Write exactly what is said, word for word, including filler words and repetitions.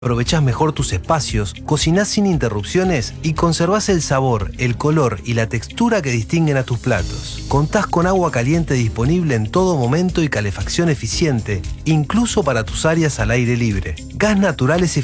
Aprovechás mejor tus espacios, cocinás sin interrupciones y conservás el sabor, el color y la textura que distinguen a tus platos. Contás con agua caliente disponible en todo momento y calefacción eficiente, incluso para tus áreas al aire libre. Gas Natural es